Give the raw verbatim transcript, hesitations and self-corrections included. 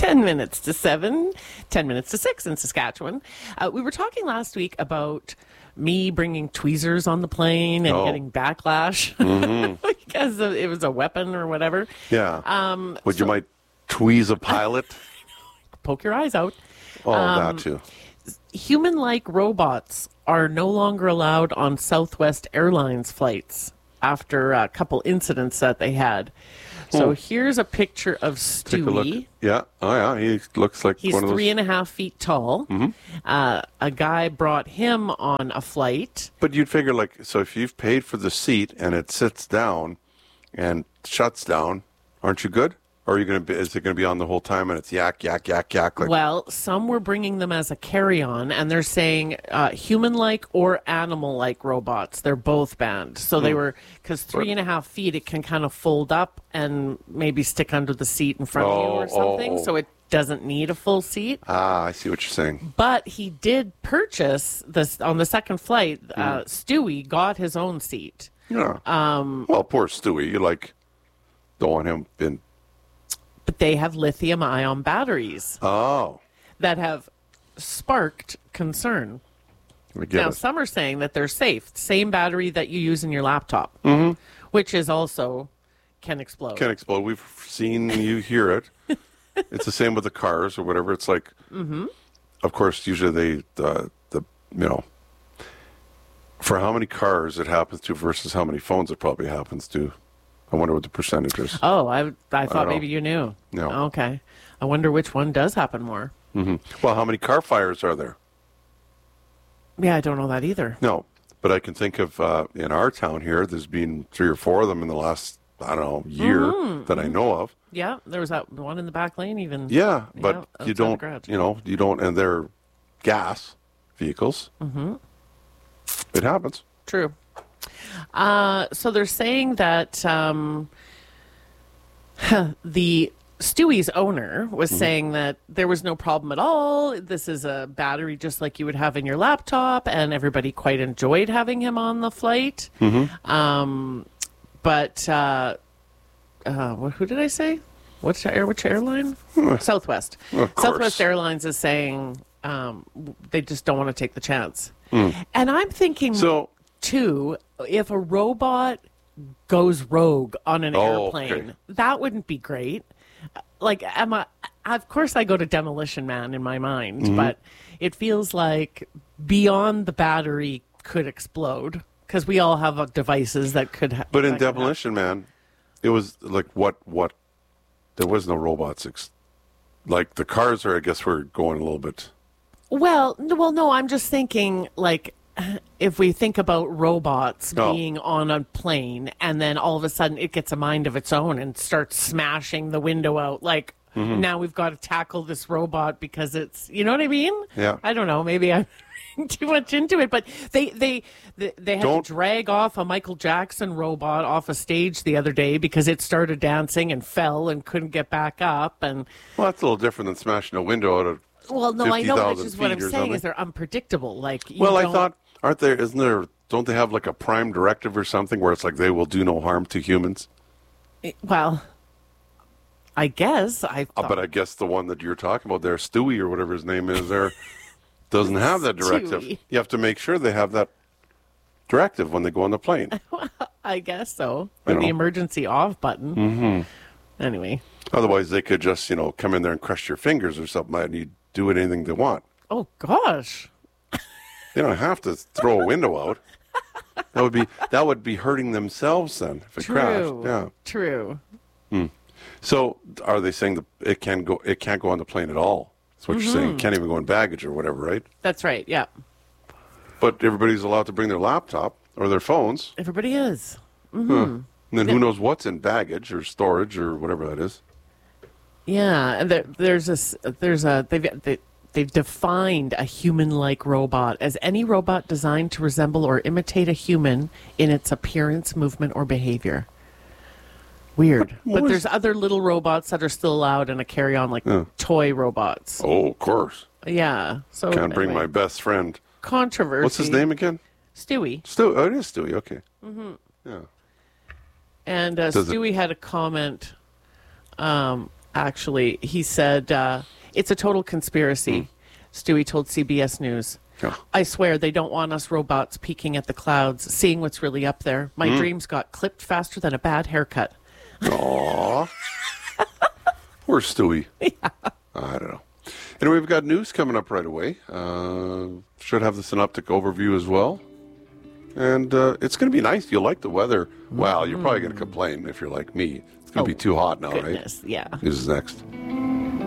ten minutes to seven, ten minutes to six in Saskatchewan. Uh, we were talking last week about me bringing tweezers on the plane and Oh. getting backlash Mm-hmm. because of, it was a weapon or whatever. Yeah. Um, Would you might tweeze a pilot? Poke your eyes out. Oh, Um, that too. Human-like robots are no longer allowed on Southwest Airlines flights after a couple incidents that they had. So Hmm. here's a picture of Take a look. Stewie. Yeah. Oh, yeah. He looks like He's one of those. three and a half feet tall. Mhm. Uh, a guy brought him on a flight. But you'd figure, like, so if you've paid for the seat and it sits down and shuts down, aren't you good? Or are you going to be? Is it going to be on the whole time and it's yak yak yak yak? Like, Well, some were bringing them as a carry-on, and they're saying uh, human-like or animal-like robots. They're both banned. So they Hmm. were, because three and a half feet, it can kind of fold up and maybe stick under the seat in front of you Oh, or something. oh, oh. So it doesn't need a full seat. ah, I see what you're saying. But he did purchase this on the second flight. Hmm. Uh, Stewie got his own seat. Yeah. Um, well, poor Stewie. You like don't want him in. but they have lithium-ion batteries Oh, that have sparked concern. I get Now, it. some are saying that they're safe. Same battery that you use in your laptop, Mm-hmm. which is also can explode. Can explode. We've seen you hear it. It's the same with the cars or whatever. It's like, Mm-hmm. of course, usually they the the you know, for how many cars it happens to versus how many phones it probably happens to. I wonder what the percentage is. Oh, I I thought know. maybe you knew. No. Okay. I wonder which one does happen more. hmm Well, how many car fires are there? Yeah, I don't know that either. No, but I can think of uh, in our town here. There's been three or four of them in the last I don't know year Mhm. that I know of. Yeah, there was that one in the back lane even. Yeah, but Yeah, outside you the don't. garage. You know, you don't, and they're gas vehicles. Mm-hmm. It happens. True. Uh, so they're saying that um, the Stewie's owner was Mm-hmm. saying that there was no problem at all. This is a battery just like you would have in your laptop, and everybody quite enjoyed having him on the flight. Mm-hmm. Um, but uh, uh, wh- who did I say? Which air? Which airline? Southwest. Of course. Southwest Airlines is saying um, w- they just don't want to take the chance. Mm. And I'm thinking So too, if a robot goes rogue on an Oh, airplane, okay. that wouldn't be great. Like, am I, of course, I go to Demolition Man in my mind, Mhm. but it feels like beyond the battery could explode because we all have uh, devices that could. Ha- But in that could Demolition Man, it was like what what there was no robots. Ex- like the cars are, I guess, were going a little bit. Well, n- well, no, I'm just thinking like if we think about robots Oh. being on a plane and then all of a sudden it gets a mind of its own and starts smashing the window out, like Mhm. now we've got to tackle this robot because it's, you know what I mean? Yeah. I don't know, maybe I'm reading too much into it, but they they they, they had Don't- to drag off a Michael Jackson robot off a stage the other day because it started dancing and fell and couldn't get back up and. Well, that's a little different than smashing a window out of. Well, no, I know, but it's fifty thousand just what I'm feet or saying something. is they're unpredictable. Like, you Well, I don't- thought, aren't there? Isn't there? Don't they have like a prime directive or something where it's like they will do no harm to humans? Well, I guess I. Uh, Thought, but I guess the one that you're talking about there, Stewie or whatever his name is, there doesn't have that directive. Stewie. You have to make sure they have that directive when they go on the plane. I guess so. You Or the know. emergency off button. hmm Anyway. Otherwise, they could just, you know, come in there and crush your fingers or something, and you do anything they want. Oh gosh. They don't have to throw a window out. That would be that would be hurting themselves then if it True. crashed. Yeah. True. Hmm. So, are they saying that it can go? It can't go on the plane at all? That's what you're saying. Mhm. It can't even go in baggage or whatever, right? That's right. Yeah. But everybody's allowed to bring their laptop or their phones. Everybody is. hmm Huh. And then who knows what's in baggage or storage or whatever that is. Yeah, and there, there's this. There's a. They've they, they've defined a human-like robot as any robot designed to resemble or imitate a human in its appearance, movement, or behavior. Weird, What but was- there's other little robots that are still allowed in a carry-on, like Yeah. toy robots. Oh, of course. Yeah. So Can't bring anyway, my best friend. controversy. What's his name again? Stewie. Stu. Oh, it is Stewie. Okay. hmm Yeah. And uh, Does it- Stewie had a comment um, actually. He said, uh, it's a total conspiracy, mm. Stewie told C B S News. Yeah. I swear they don't want us robots peeking at the clouds, seeing what's really up there. My mm. dreams got clipped faster than a bad haircut. Aww. Poor Stewie. Yeah. I don't know. Anyway, we've got news coming up right away. Uh, should have the synoptic overview as well. And uh, it's going to be nice. You'll like the weather. Well, you're probably going to complain if you're like me. It's going to oh, be too hot now, goodness, right? Yeah. News is next.